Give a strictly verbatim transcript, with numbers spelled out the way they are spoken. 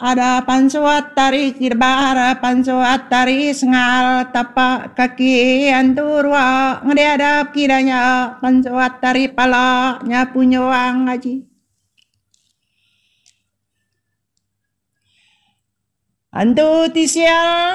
Ada pansuat tari kirbara pansuat tari sengal tapak kaki anturwa ngediadap kiranya pansuat tari pala nyapu nyawang ngaji. Antu tisial